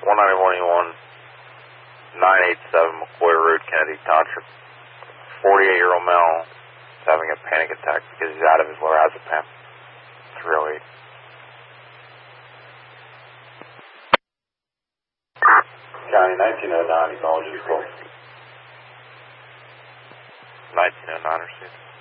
191 987 McCoy Road, Kennedy Township. 48-year-old male is having a panic attack because he's out of his lorazepam. 308. County 1909, acknowledge your call. 1909 received.